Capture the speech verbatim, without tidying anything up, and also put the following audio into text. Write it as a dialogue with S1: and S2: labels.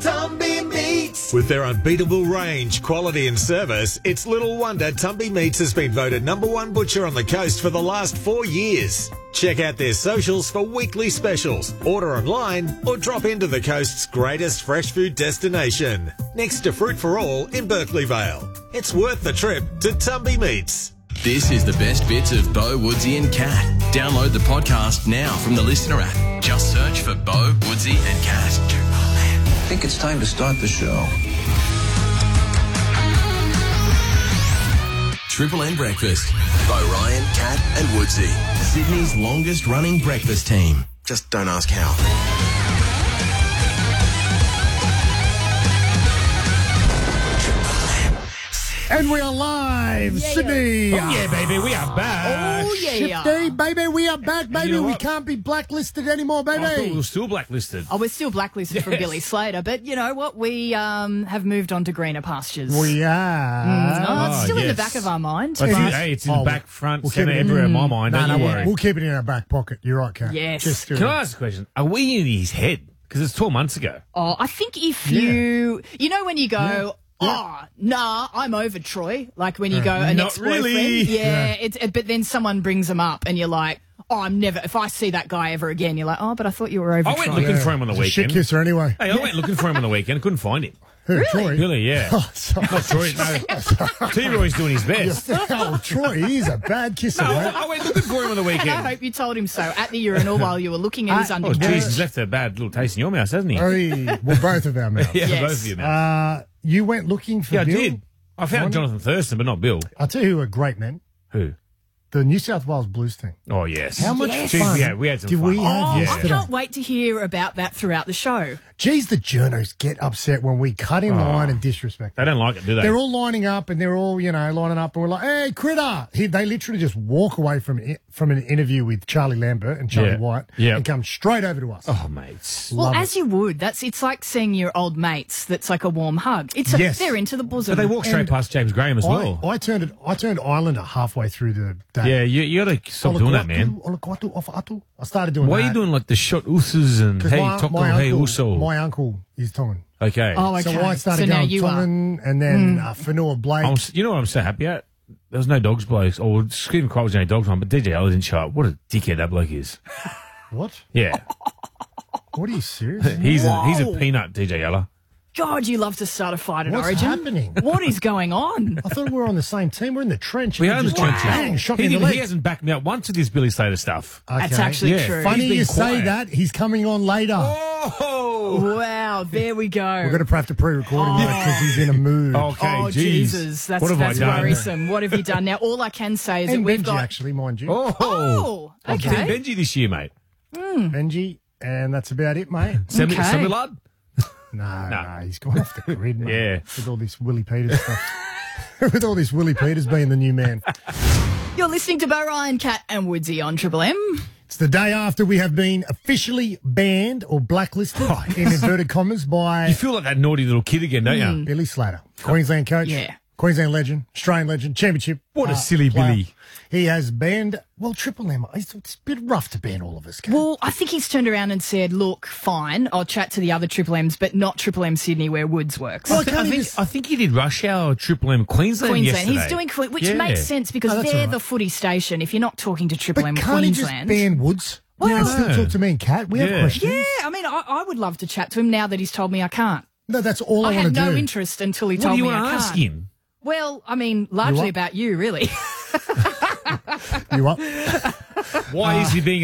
S1: Tumby Meats.
S2: With their unbeatable range, quality and service, it's little wonder Tumby Meats has been voted number one butcher on the coast for the last four years. Check out their socials for weekly specials, order online or drop into the coast's greatest fresh food destination, next to Fruit for All in Berkeley Vale. It's worth the trip to Tumby Meats.
S3: This is the best bits of Bo, Woodsy and Cat. Download the podcast now from the Listener app. Just search for Bo, Woodsy and Cat.
S4: I think it's time to start the show.
S3: Triple M Breakfast. Bo Ryan, Cat and Woodsy. Sydney's longest running breakfast team. Just don't ask how.
S5: And we are live,
S6: Yeah.
S5: Sydney.
S6: Oh, yeah, baby, we are back.
S5: Oh, yeah. Sydney, baby, we are back, baby.
S6: You know
S5: we
S6: what?
S5: can't be blacklisted anymore, baby.
S6: I thought we were still blacklisted.
S7: Oh, we're still blacklisted from
S6: Yes.
S7: Billy Slater, but you know what? We um, have moved on to greener pastures.
S5: We are.
S7: Mm, no, it's
S6: Oh,
S7: still in the
S6: yes.
S7: back of our mind.
S6: But
S5: But-
S6: hey, it's in
S5: Oh,
S6: the back, front,
S5: we'll keep
S6: centre,
S5: it in-
S6: everywhere in my mind.
S5: No,
S6: Don't
S5: no,
S6: you
S5: we'll,
S6: worry.
S5: we'll keep it in our back pocket. You're right, Kat.
S7: Yes.
S5: Just do
S6: Can
S5: it.
S6: I ask a question? Are we in his head? Because it's twelve months ago.
S7: Oh, I think if
S5: Yeah.
S7: you, you know, when you go,
S5: Yeah.
S7: oh, nah, I'm over Troy. Like when you go, an
S6: Not
S7: ex-boyfriend.
S6: really.
S7: Yeah,
S5: Yeah.
S7: It's, but then someone brings them up and you're like, oh, I'm never, if I see that guy ever again, you're like, oh, but I thought you were over
S6: I went
S7: Troy.
S6: looking for him on the
S5: He's a shit
S6: weekend.
S5: kisser anyway.
S6: Hey, I went looking for him on the weekend. Couldn't find him.
S5: Who, Troy?
S6: Really, yeah.
S5: Oh, sorry.
S6: Not Troy. No. T-Roy's doing his best.
S5: Oh, Troy, he's a bad kisser,
S6: No,
S5: mate.
S6: I went looking for him on the
S7: And I
S6: weekend.
S7: hope you told him so at the urinal while you were looking at his
S5: I-
S6: Oh,
S7: underwear.
S6: geez, he's left a bad little taste in your mouth, hasn't he?
S5: Hey, well, both of our mouths.
S6: Yeah,
S7: Yes.
S6: both of you, man.
S5: Uh, you went looking for
S6: yeah, I
S5: Bill.
S6: did. I found
S5: Wonder-
S6: Jonathan Thurston, but not Bill.
S5: I'll tell you who are great men.
S6: Who?
S5: The New South Wales Blues team.
S6: Oh, yes.
S5: How much
S7: Yes.
S6: Jeez,
S5: fun
S6: we had, we had some
S5: did
S6: fun.
S5: we have
S7: Oh, I
S5: yesterday?
S7: can't wait to hear about that throughout the show.
S5: Geez, the journos get upset when we cut in line and disrespect
S6: They
S5: them.
S6: don't like it, do they?
S5: They're all lining up and they're all, you know, lining up and we're like, hey, critter. He, they literally just walk away from it, from an interview with Charlie Lambert and Charlie
S6: Yeah.
S5: White
S6: Yeah.
S5: and come straight over to us.
S6: Oh, mates.
S7: Well,
S5: Love
S7: as you would. That's it's like seeing your old mates. That's like a warm hug. It's a,
S5: Yes.
S7: they're into the bosom.
S6: But they walk straight
S5: And
S6: past James Graham as well.
S5: I, I turned it. I turned Islander halfway through the day.
S6: yeah, you, you got to stop doing that, man.
S5: Olakwatu, Ofa'atu. I started doing
S6: Why
S5: that.
S6: are you doing like the shot usos and
S5: 'Cause
S6: hey,
S5: my,
S6: toko,
S5: my
S6: hey,
S5: uncle,
S6: uso?
S5: my uncle is Tongan.
S6: Okay.
S7: Oh, okay.
S5: So I started
S7: now
S5: going
S7: you are.
S5: Tongan and then uh, Fanua Blake.
S6: I'm, s- you know what I'm so happy at? There was no dogs blokes, or Stephen Crow was the only dogs one, but D J Ella didn't show up. What a dickhead that bloke is.
S5: What?
S6: Yeah.
S5: What are you serious?
S6: he's a he's a
S7: Whoa.
S6: peanut, D J Ella.
S7: God, you love to start a fight at
S5: What's
S7: Origin.
S5: happening?
S7: What is going on?
S5: I thought we were on the same team. We're in the trench.
S6: We
S5: You
S6: are in the
S5: just
S6: trenches.
S5: Bang, shot me
S6: He,
S5: in the
S6: didn't- he
S5: leg.
S6: hasn't backed me up once with this Billy Slater stuff.
S7: That's
S5: Okay.
S7: actually
S6: Yeah.
S7: true.
S5: Funny
S6: He's been
S5: you say
S6: quiet.
S5: that. He's coming on later.
S6: Oh!
S7: Wow, there we go.
S5: We're going to have to pre-record him because he's in a mood.
S6: Okay,
S7: oh,
S6: geez.
S7: Jesus. That's,
S6: what have
S7: that's
S6: I done?
S7: worrisome. What have you done? Now, all I can say is
S5: and
S7: that we've
S5: Benji,
S7: got.
S5: actually, mind you.
S6: Oh!
S7: Oh,
S6: I've
S7: okay.
S6: been Benji this year, mate.
S5: Benji, and that's about it, mate.
S6: Send me,
S7: Okay.
S6: send me lad.
S5: No, no, he's gone off the grid, mate.
S6: Yeah.
S5: With all this Willie Peters stuff. With all this Willie Peters being the new man.
S7: You're listening to Bo Ryan, Cat and Woodsy on Triple M.
S5: It's the day after we have been officially banned or blacklisted, in inverted commas, by
S6: You feel like that naughty little kid again, don't you?
S5: Billy Slater, Queensland coach,
S7: Yeah.
S5: Queensland legend, Australian legend, championship.
S6: What a
S5: uh,
S6: silly
S5: player.
S6: Billy.
S5: He has banned, well, Triple M. It's, it's a bit rough to ban all of us. Kat.
S7: Well, I think he's turned around and said, look, fine, I'll chat to the other Triple M's, but not Triple M Sydney where Woods works.
S5: Well,
S6: I,
S5: can't he
S6: think,
S5: just-
S6: I think he did Rush Hour Triple M Queensland,
S7: Queensland.
S6: yesterday.
S7: He's doing, Que- which
S6: Yeah.
S7: makes sense because
S5: Oh, that's
S7: they're
S5: all right.
S7: the footy station. If you're not talking to Triple
S5: but
S7: M
S5: can't he just
S7: Queensland.
S5: ban Woods?
S7: Well,
S5: you know, still
S6: no.
S5: talk to me and Kat. We have
S6: Yeah.
S5: questions.
S7: yeah, I mean, I, I would love to chat to him now that he's told me I can't.
S5: No, that's all I,
S7: I
S5: want
S7: had
S5: to
S7: no
S5: do.
S7: interest until he
S6: What
S7: told
S6: do you
S7: me
S6: want
S7: I
S6: to ask
S7: can't.
S6: him?
S7: Well, I mean, largely
S5: what?
S7: about you, really.
S5: You up?
S6: Why is he being